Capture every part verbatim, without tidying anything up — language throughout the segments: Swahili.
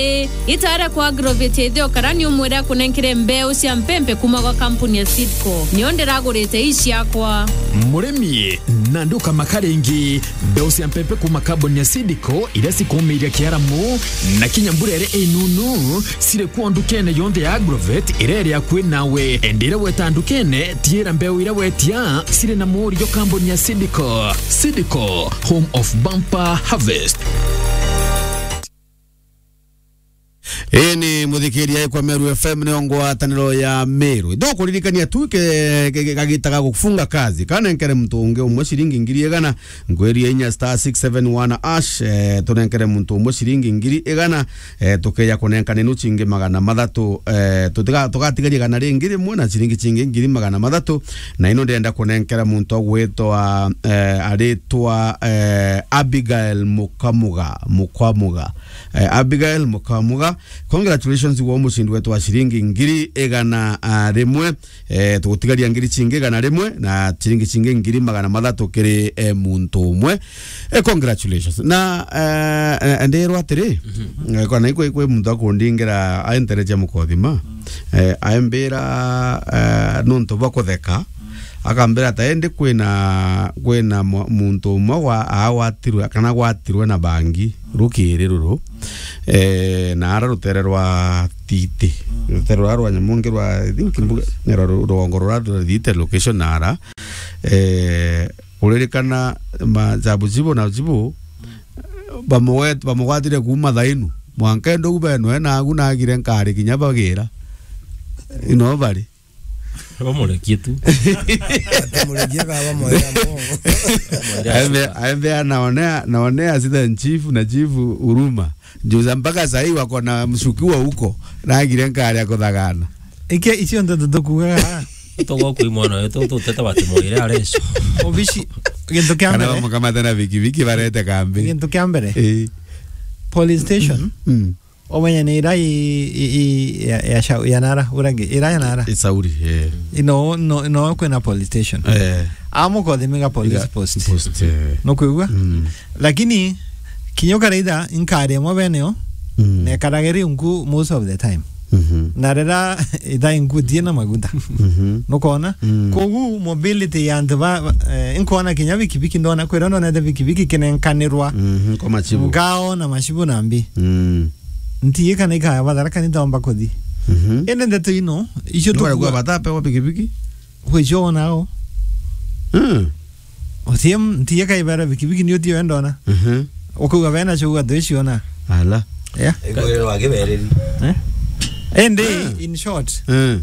itara kwa agrovete ithio karani umwira kunenkire mbeu cia mpempe kuma kwa kampuni ya Sidco nionde ragurite ici akwa murimi na nduka makarengi mbeu cia mpempe kuma kampuni ya Sidco ira cikumiria kiaramu na kinyamburere enunu sire kwa ndukene yonde ya agrovet irere ya kwe nawe endire weta ndukene tiera mbeu ira wetia sire na muri yo kampuni ya Sidco. Sidco, home of bumper harvest. Eni muthikiria kwa Meru F M ni ngwataniro ya Meru ndo kuririkania tu ke kagitaga gufunga kazi kana nkere muntu unge umwe shiringi ngiri egana ngweri enya star six seven one ash eh, tunenkere muntu umwe shiringi ngiri egana eh, tukeya kunenkane nu chinge magana mathatu eh, tutiga tugatigaria gana ringi rimwe na shiringi chinge ngiri magana mathatu na ino ndenda kunenkera muntu gwetwa eh, aritwa eh, Abigail Mukamuga Mukamuga eh, Abigail Mukamuga. Congratulations wa mushindi wetu wa shiringi ngiri egana uh, rimwe eh, tugutigaria ngiri chinge egana rimwe na shiringi chinge ngiri magana mathatu kiri eh, muntu umwe eh, congratulations na uh, ndero atiri mm -hmm. Kana iko iko muntu akundingira aentereje mukothima eh, aembera uh, nuntu bakotheka akambera taende kwina kwina muntu umwe wa awatirwe kana gwatirwe na bangi rukiri ruru eh na ara rutere rwa tite rutere rwa nyamonge rwa thinkimbuga nero ruongo rwa tite location nara eh uririkana ma jabu jibo na jibo bamwet bamwatire kuma thainu mwanka ndo ubeno na aguna gire nkari kinyabagira ino bari vamos quieto atemuregia kaba moya mbongo aembe aembe naonea naonea sida chifu na chifu uruma njuza mpaka sahi wako na mshukiwa huko na girenka ya kuthagana ike icio ndo ndokuga togo ku imwana to to teta batimoire areso obishi gento kyambere kana kama tena viki viki barete kambi gento kyambere eh police station mm. Omenya ni ira i ya ya yanara urangi ira yanara isauri eh ino no no kwena police station eh amo ko de mega police post post no kuigwa lakini kinyoka reida inkare mo beneo ne karageri unku most of the time narera ida ingu diena maguda no kona kogu mobility yandwa inkona kinya wiki wiki ndona kwera ndona de wiki wiki kinenkanirwa ko machibu ngao na mashibu nambi ntiye kana ikaya badaraka ni domba kodi mhm ene ndeto ino ijo to kwa batape wa pikipiki wejo nao mhm otiem ntiye kai bara pikipiki ni otio endona mhm okuga bena chuga deshona ala yeah ego wage bereri eh ende in short mhm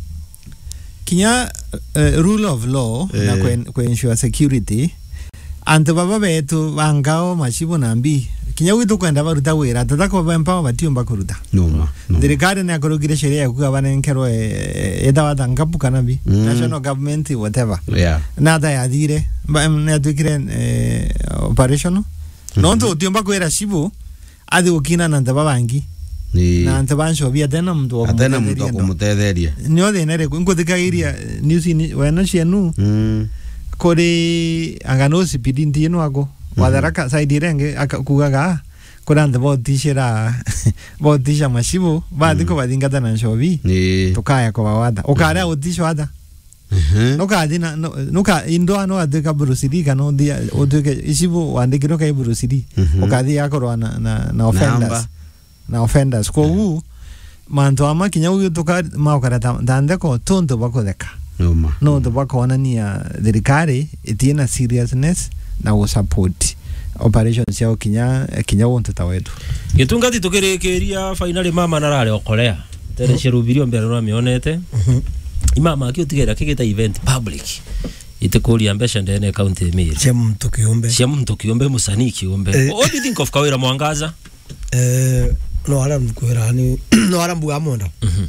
kinya rule of law na ku ensure security ante baba betu bangao mashibo nambi kinya witu kwenda baruta wira tatako bempa batiumba kuruta noma dirikari ne akorogire sheria ya kuga banenkero edawa dangapu kanabi national government whatever yeah nada ya dire na tukire operation no ndo tiumba kuira shibu adi ukina na ndabangi na ndabansho bia tena mtu atena mtu kumutetheria nyo de nere ngudikairia news ni wena cienu mm kore angano sipidi ndino ago wadaraka saidirenge akugaga kuranda botishira botisha mashibo badiko badingata na shobi tukaya kwa wada ukara otisho ada no kadina no ka indo no adeka brusirika no dia odeke ishibo wandikiro kai brusiri ukadi yakoro na na na offenders na offenders ko u manto ama kinyawu tuka maukara dandeko tonto bakodeka noma no the bakona ni ya dirikari itina seriousness na wo support operations yao kinya kinya wonto tawetu gitungati tukirekeria finally mama narare okorea tere sherubirio mbere no mionete imama akio tigera kigeta event public itekuri ambesha ndene county miri chem tukiombe chem tukiombe musani kiombe what do you think of Kawira Mwangaza eh no ara mkwera ni no ara mbuga monda mhm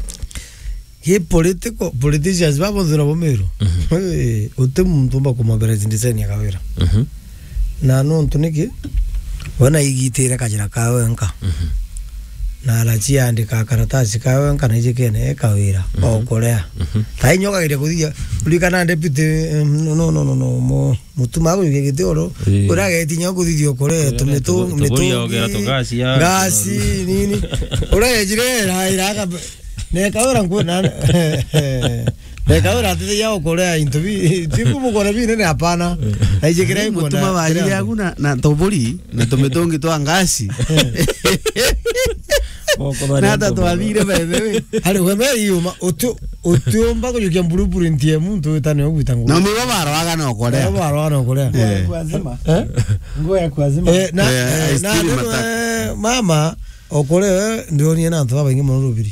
he political politicians babo dhura bomero eh ute muntu mba kuma president ya Kawira mhm na no ntuniki wana igitira kajira kawe nka mhm na arachia andika karatasi kawe kana ijikene kawira okolea tai nyoka gire kuthia ulikana deputy no no no no mo mutuma go gigite oro urage tinya kuthithio kore tumetu metu gasi nini urage jire ra iraga ne kawira nguna ne kawira tete ya okolea intubi tipu mukore bi ne hapana ijikire nguna mutuma bari yangu na na tobori na tumetongi to angasi nada twavire bebe hari weme yuma otu otu mbako yukia blueprint ye muntu etane ogwitango na migo baro aga no korea baro aga no korea kwazima ngoya kwazima eh na na mama okore ndio ni na ntwa bangi mono rubiri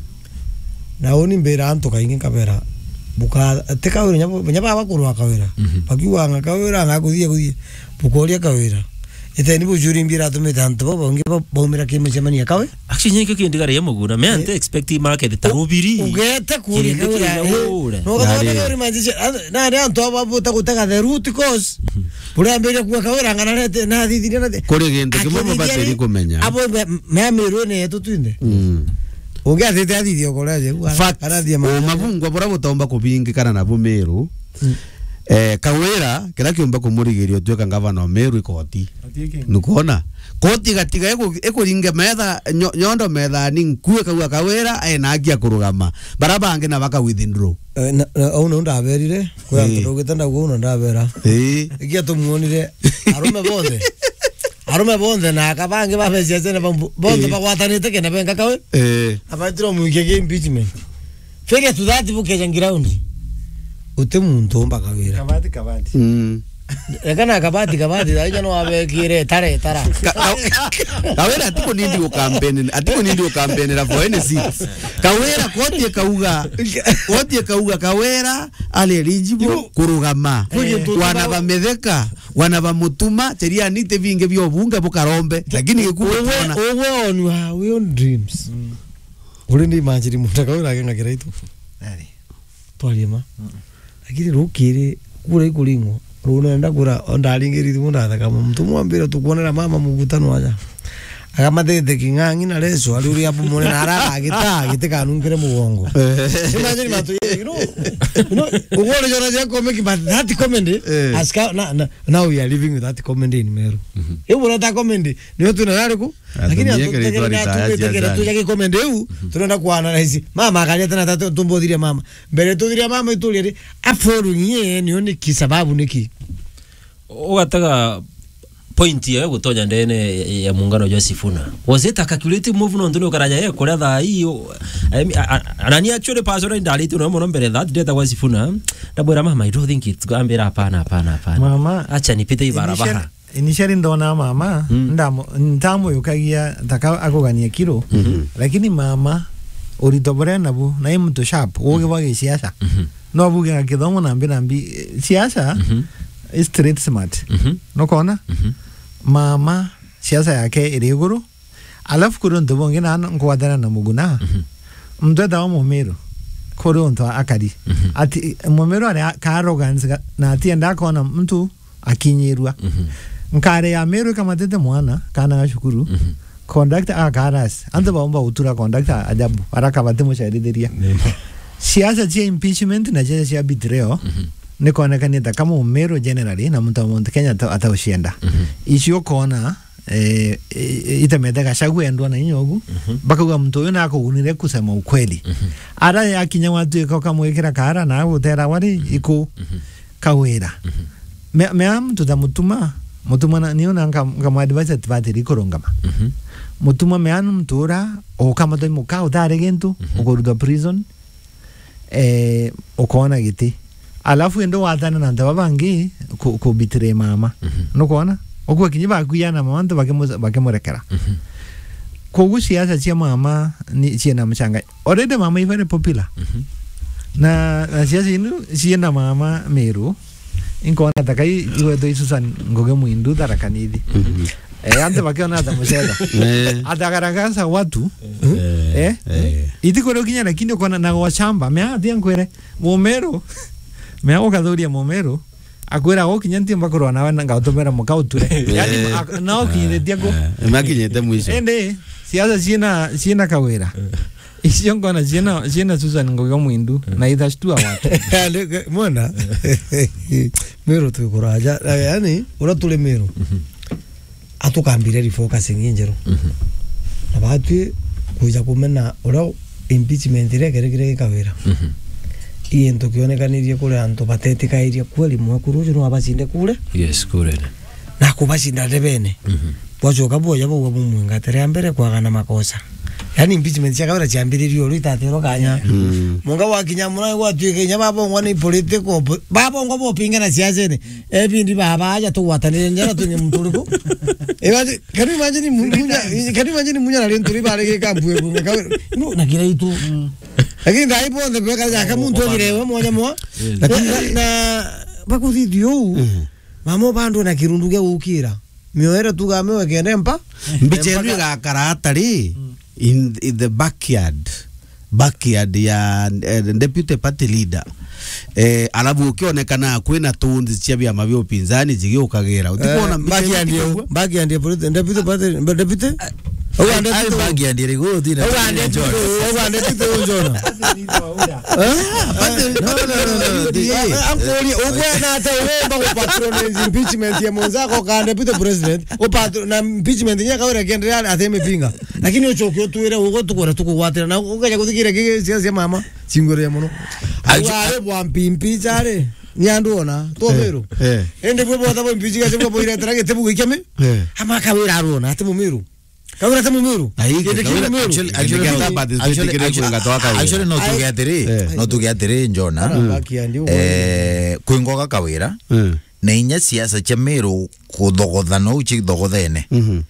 na oni mbera anto kaingi kabera buka teka uri nyabo nyaba bakuru kawera bakiwa nga kawera nga kuthie kuthie bukoria kawera eteni bujuri mbira tumeta anto bonge bomera kimechemania kawe actually nyike kindigare yamugura me ante expect market tarubiri ugete kuri kawera no kawera uri manjije na na anto ababuta kutaka the root cause bure ambere kwa kawera ngana nete na thithire na kuri gento kimwe bateri kumenya abo me amiro ne tutwinde mm unge athite athithio koraje kana thia mabungwa bora butomba kubingi kana na bumeru eh kawera kira kiumba kumurigirio tueka ngavana Meru ikoti nukuona koti gatiga eko ekoringa metha nyondo metha ni nkue kaua kawera ena agia kurugama barabange na baka withdraw na ono ndaberire kwa ndogeta ndago ono ndabera eh igia tumuonire arume bonde arume bonde na akabange babecia tena bonde bagwatanite kena benga kawe eh abatiro muike impeachment fege to that book ya ground ute muntu mba kawira kabati kabati mm ekana kabati kabati aija no abekire tare tara kawira atiko nindi go campaign atiko nindi go campaign ra for any seats kawira koti kauga koti kauga kawira ale eligible kurugama wana bametheka wana bamutuma teria nite vinge byo bunga bukarombe lakini gikuona owo ni wa we on dreams uri ndi manjiri mutakawira akenga kiraitu nari twalima lakini rukiri kura ikulingo runenda kura ondaringiri munda kama mtu mwambira tukuonera mama mugutano aja akamatete kingangi na leso aluri hapo mone na haraka agita agiteka nungire mugongo imagine matu you know ugore jona je come ki but that comment aska na now we are living with that comment in Meru e bora ta comment ni tu na yako lakini atutekera tu yake comment eu tunaenda kuana hizi mama akaja tena tatu tumbo diria mama mbele tu diria mama itulire aforu nye ni oni kisababu niki ugataga point ya gutonya ndene ya muungano wa Sifuna was it a calculated move no nduno karaja ye kore tha hiyo anani actually pastor ndalite no mono mbere that data wa Sifuna ndabwera mama I don't think it's gambira hapana hapana hapana mama acha nipite ibarabara initially ndona mama ndamo ntamo yukagia taka akogania kiro lakini mama uritobore nabu na imto sharp oge wage siasa no abuge akidhomo na mbira mbi siasa is street smart no kona mama siasa yake iriguru alafu kurunto bonge na ngwadana na muguna mdo da Meru kurunto akari ati Meru ari ka arrogance na ati enda kona mtu akinyirwa nkare ya Meru kama tete mwana kana shukuru conductor akaras anda baomba utura conductor ajabu araka batemo shaidiria siasa je impeachment na je sia betrayal niko anakanita kama Meru generally na mtu wa Kenya ataushinda icio kona eh itameda gashagu endwa na inyogu bakaga mtu yona akogunire kusema ukweli ara yakinya watu iko kamwekera kara na utera wari iko kawera me me mtu tamutuma mutuma na niona ngama advise tvatiri korongama mutuma me anu mtura o kama to muka utare gentu ukoruda prison eh okona giti alafu endo watana na ndaba bangi ko ko bitre mama no kona okwa kinyiba kuyana mama ndo bakemo bakemorekera ko gusiasa cia mama ni ciena mchanga already mama is very popular na na siasa inu ciena mama Meru inkona takai iwe do Susan ngoge muindu tarakanidi eh ante bakiona ata msela atagaragaza watu eh itiko rokinya lakini kona na wachamba me atia nkwere Meru me hago kadoria Meru akwera o kinyanti mbakoro na wana ngautomera mukauture yani nao kinyetia ko makinyete mwisho ende siasa ciena ciena kawira icio ngona ciena ciena Susan Ngoga Mwindu na ithashtua watu mwana Meru tukuraja yani ura tule Meru atukambire refocusing injero abati kuja kumena ura impeachment ire kere kere kawira iye ndokionekanirie kule anto patetika iria kweli mwakurujo no abacinde kule yes kule na kubacinda rebene bwacoka boya bo bumwinga tere mbere kwagana makosa yani impeachment ya kawira ciambiririo ri tatero kanya munga wakinya muna gwatuike nya babongwa ni political babongwa bo pingana siasene ebindi baba aja tu watanire njara tu ni mtuliko ebaje kani imagine munya kani imagine munya na lenturi bare ke kambu ebunga kawira no na kira itu lakini ndai bonde beka ya kama mtu girewe moja mo lakini na bakuthithio mamo bandu na kirunduge gukira mioera tugamewe kende mpa mbicheru ga karatari in, in the backyard backyard ya uh, deputy party leader eh alabu ukionekana kwina tunzi cia bya mabyo upinzani jigiukagira utibona backyard ndio backyard ndio deputy party deputy owa ndio backyard ndio go thina owa ndio owa ndio unjona ah pate no no no ankoli ogwana ata wemba ku patronage impeachment ya monzako ka deputy president o patron na impeachment nya kawira kendera ateme pinga lakini ochokyo tuwera ugo tukora tukugwatira na ugaja kuthikira kige cia mama chingore muno aware bwa mpimpi chare nyanduona toberu eh ende bwo bota bwo mpiji gaje bwo ira tarage tebu gikeme ama kawira arona atemu miru kawira temu miru actually actually no tugiatiri no tugiatiri njona eh kuingoga kawira na inya siasa cha miru kuthogothana uchi thogothene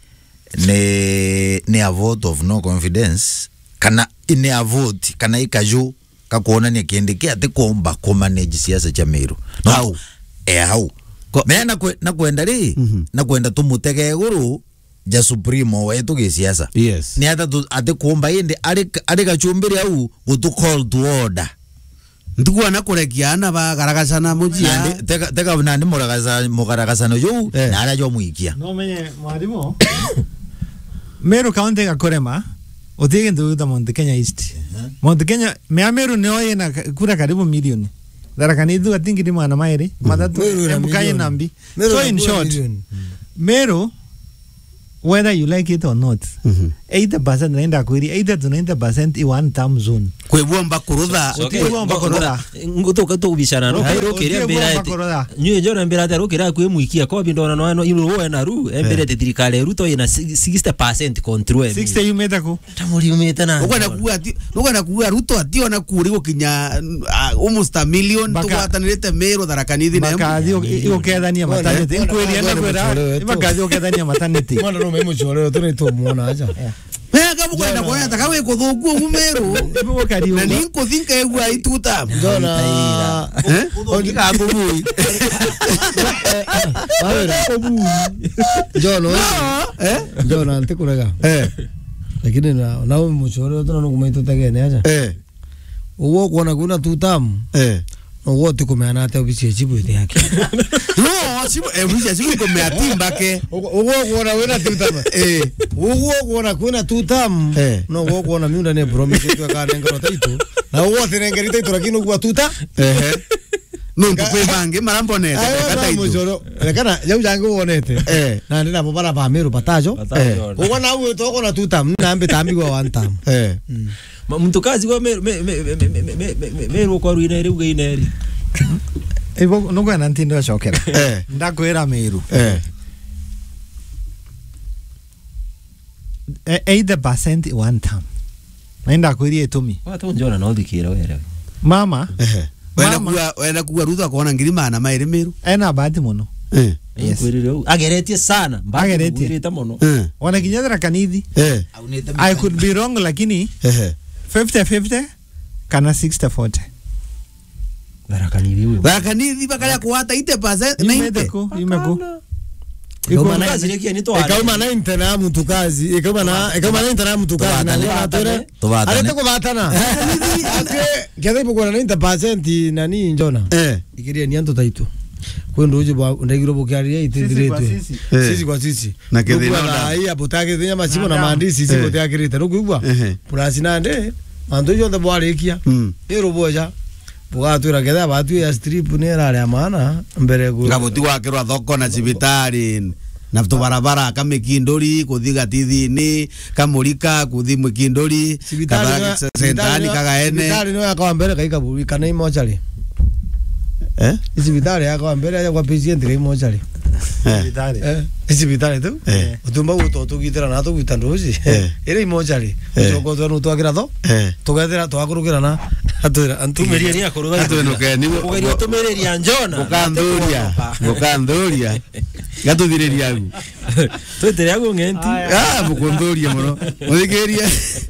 ne ne a vote of no confidence kana ine a vote kana ikaju kakuona ni kindi kia te komba ko manage siasa cha miru no eh hau me na kwe na kwenda ri na kwenda tumutege guru ja supremo wetu ge siasa yes ni ata ate komba inde ari ari gachumbiri au gutu call to order ndikuwa na kurekiana ba garagacana mujia teka teka nandi muragaza mugaragacana yo na ara yo muikia no menye mwalimu Meru County gakorema otige nduta Mount Kenya East Mount Kenya me Meru ne na kura karibu milioni darakanidu atingi di mana mairi matatu embukaye nambi so in short Meru whether you like it or not eighty percent naenda kwiri eighty to ninety percent i one term zone kwebomba kurudha kwebomba kurudha nguto kato ubishana no hairo kiria mbera nyu njora mbera ta rukira kwe muikia ko bindona no no ino wo na ru embere te tirikale ruto ina sixty percent control sixty yumeta ko tamuri yumeta na ukwana kuwa ati ukwana kuwa ruto ati ona kuri gokinya almost a million to watanirete Meru darakanithi na bakathi iko kedania maternity kweli enda kwera bakathi okedania maternity memo chorero tuni to muona aja Mega kama kwenda kwa yata kawe kudhuku Meru ibo kariyo na ninko thinka egwa ituta Jona eh ongika abubui Bawera Jona eh Jona antikurega eh lakini na na muchorero tuna nukumaito tegene aja eh uwo kuona kuna tutam eh wote kumeana hata ofisi chibu ite yake no chibu ofisi chibu kumeatimba ke uwo kuona wena tutam eh uwo kuona kuna tutam no uwo kuona miunda ne promise tu kana ngoro taito na uwo tenengeri taito lakini uwo tuta eh no tukwe bange marambone kata ito kana jau jangu wonete eh na ndina bobara ba Meru patajo uwo na uwo to kona tutam nambe tambi kwa wantam eh mtukazi kwa Meru Meru kwa ruine riuga ineri ibo no kana ntindo shokera eh ndakwera Meru eh eighty percent one time naenda kwiri etumi watu njona no dikira wera mama eh wena kuwa wena kuwa Ruto akona ngirima na maire Meru ena bahati muno eh kwirire ageretie sana ageretie muno wana kinyadra kanithi eh I could be wrong lakini eh fifty fifty kana sixty forty darakanithi darakanithi bakaya kuata eighty percent ninety imeko iko na zile ni to ikauma na intana mtu kazi ikauma na ikauma na intana mtu kazi na leo atore alete kubatana ake kiasi kwa na ninety percent nani njona eh ikiria ni anto taitu kwendo uje ba ndagiro bokiaria itindiretwe sisi. sisi kwa sisi Na kethina na onda. hii apotake thinya macimo na Na maandisi sisi Eh. botiakirite rugugwa Ehe. plus nande mandu yonde bwarikia Mm. ero boja bugatwira ketha batu ya strip ni rare amana mbere go ngabuti gwakirwa thoko na cibitari na tubarabara kamikindori kuthi gatithini kamurika kuthi mwikindori sentani kagaene sibitari no yakwa mbere kaika buri kana imochari eh sibitari yakwa mbere ya kwa patient ri imochari eh Vitale. eh sibitari tu Eh. utumba guto tugitira na tugita ndoji Eh. ire imochari Eh. choko tu twakira tho eh tugatira twakurukira na atwira tumeria ni akoro atuenuke ni kugeria tumereria njona gukandhuria gukandhuria gatuthireria gu twetere agu ngenti ah mukundhuria muno muthikiria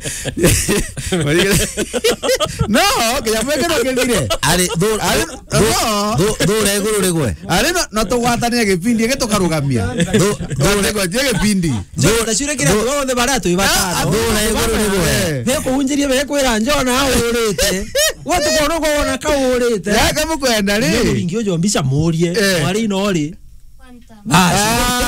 no kinya mweke no kindire ari do ari no do do reguru regwe ari no no tugwatania gipindi gä tå karugamia tågåtie gä pindi njona ciure kira tuothe baratu ibatano do reguru regwe be kuhunjirie be kwira njona urite watu kono kona kaurite yake må kwenda rä ringi ojo mbica murie Eh. mwari no ri basi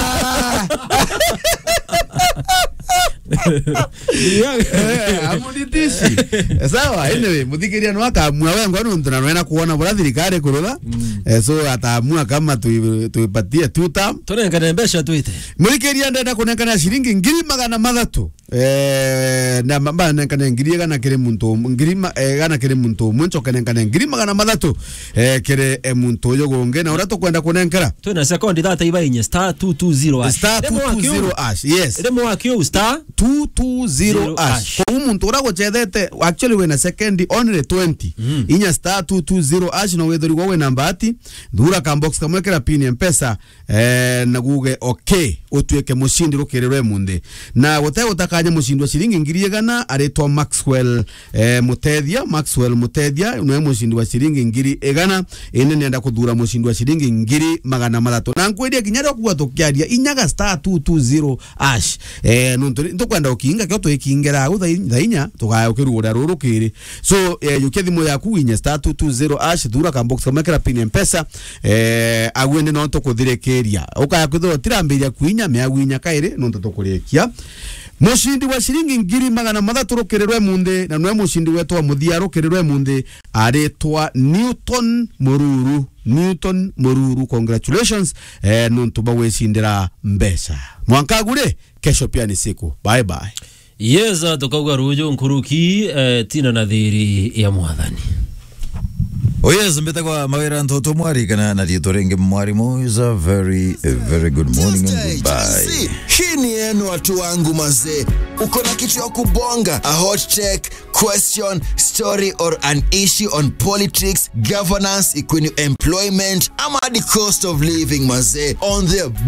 amunitici sawa anyway muthikiria no akamua wengwa nuntu na nwena kuona bora thirikari kurutha so atamua kama tuipatie two term tunengane mbeca twite muthikiria ndenda kunengana ciringi ngiri magana mathatu eh na mamba nengana ngiri gana kire muntu ngiri gana kire muntu mwencho kenengana ngiri magana mathatu eh kire muntu yo gonge na ura tukwenda kunenkera twina sekondi thata iba inye star two two zero ash star two two zero ash yes ire mwakio star two two zero ash ko umuntu ura guchethete actually we na second only twenty mm. inya star two two zero ash no wethori go we namba ati ndura ka box kamwekera pin mpesa eh na guge okay utweke mushindi rukirerwe munde na wote utakanya mushindi wa shilingi ngiri gana aretwa Maxwell eh Mutethia Maxwell Mutethia no mushindi wa shilingi ngiri egana ene nenda kuthura mushindi wa shilingi ngiri magana mathatu na nkwedia kinyaro kuwa tukiaria inyaga star two two zero ash eh nuntu ntukwenda ukinga kyo twikingera gutha inya tugaya ukirura rurukiri so eh, yukethimo yaku inya star two two zero ash thura ka box kamekera pin mpesa eh agwene no tukuthirekeria ukaya kuthura tirambiria kuinya meagwinya kaire nuntu tukurikia mushindi wa shilingi ngiri magana mathatu rukirerwe munde na nwe mushindi wetwa muthia rukirerwe munde aretwa Newton Mururu Newton Mururu congratulations eh nuntu baweshindira mbesa mwankagure kesho pia ni siku bye bye yeza tukauga rujo nkuruki eh, tina nadhiri ya mwathani oyes mbetagwa mawira ntoto mwari kana na rito renge mwarimu is a very a very good morning and goodbye. Hii ni yenu watu wangu mazee. Uko na kitu ya kubonga, a hot take, question, story or an issue on politics, governance, equine employment, ama the cost of living mazee on the